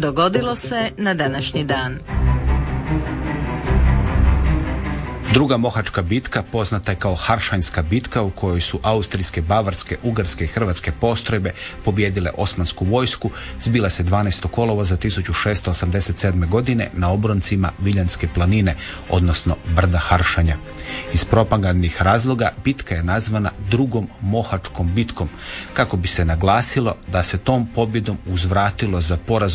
dogodilo se na današnji dan. Druga Mohačka bitka poznata je kao Haršanjska bitka u kojoj su austrijske, bavarske, ugarske i hrvatske postrojbe pobijedile osmansku vojsku, zbila se 12. kolovoza 1687. godine na obroncima Viljanske planine, odnosno brda Haršanja. Iz propagandnih razloga bitka je nazvana Drugom Mohačkom bitkom, kako bi se naglasilo da se tom pobjedom uzvratilo za poraz